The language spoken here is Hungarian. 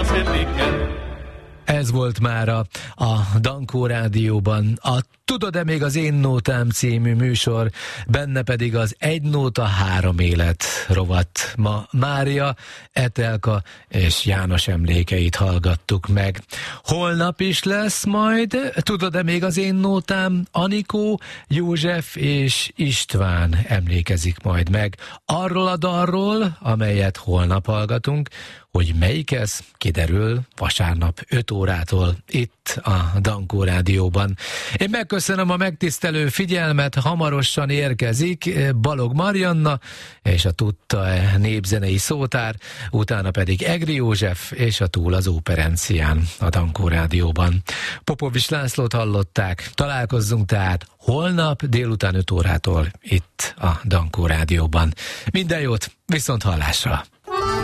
Ez volt mára a Dankó Rádióban a Tudod-e még az Én Nótám című műsor, benne pedig az Egy Nóta, Három Élet rovat. Ma Mária, Etelka és János emlékeit hallgattuk meg. Holnap is lesz majd, Tudod-e még az Én Nótám, Anikó, József és István emlékezik majd meg arról a dalról, amelyet holnap hallgatunk. Hogy melyik ez, kiderül vasárnap 5 órától itt a Dankó Rádióban. Én megköszönöm a megtisztelő figyelmet, hamarosan érkezik Balog Marianna és a Tudta népzenei szótár, utána pedig Egri József és a Túl az Óperencián a Dankó Rádióban. Popovics Lászlót hallották, találkozzunk tehát holnap délután 5 órától itt a Dankó Rádióban. Minden jót, viszont hallásra!